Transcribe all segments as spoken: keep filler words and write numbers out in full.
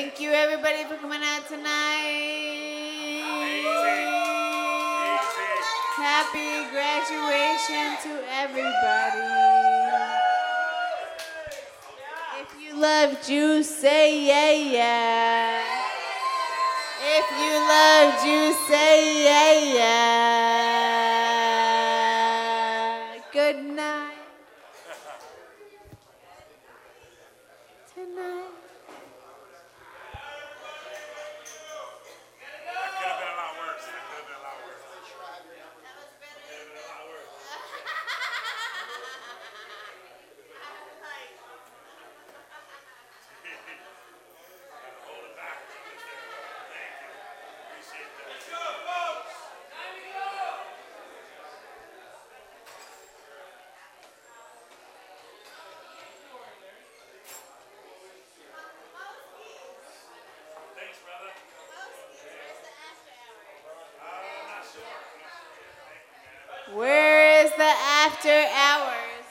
Thank you, everybody, for coming out tonight. Easy. Easy. Happy graduation to everybody. If you love juice, say yeah, yeah. If you love juice, say yeah, yeah. Good night. Tonight. That could have been a lot worse. That could have been a lot worse. That could have been a lot worse. Hold it back. Thank you. Appreciate that. Let's go, folks. Time to go. Thanks, brother. Where is the after hours?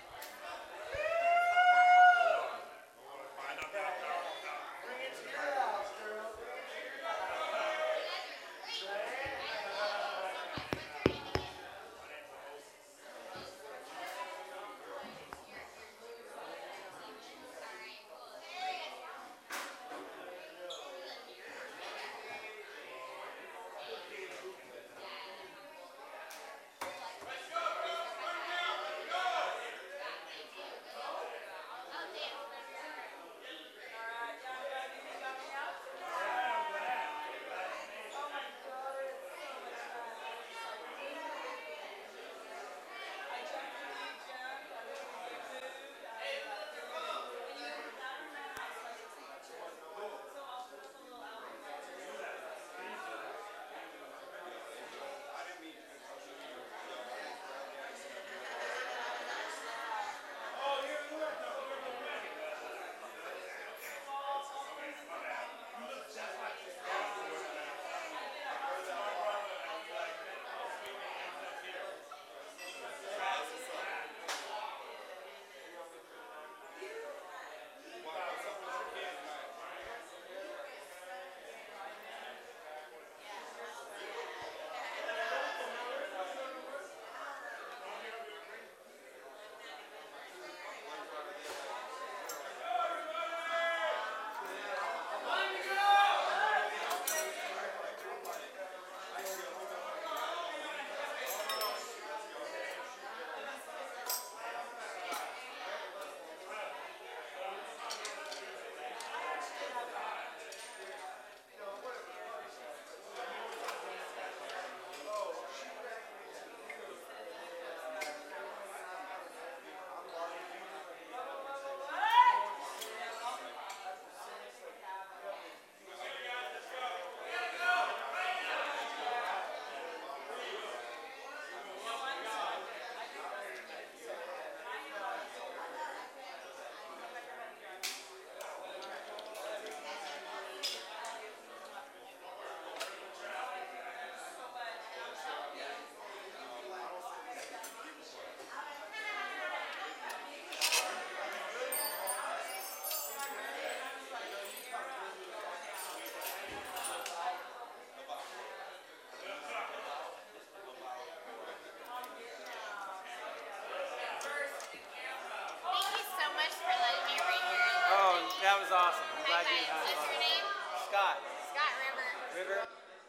That was awesome. I'm glad you had fun. What's your name? Scott. Scott River. River.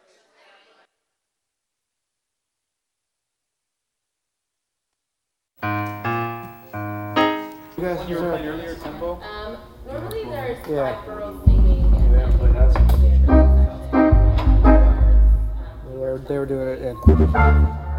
You guys You were playing earlier tempo? Um, normally there's Yeah. five girls singing. And Yeah, but that's- um, They were, they were doing it in.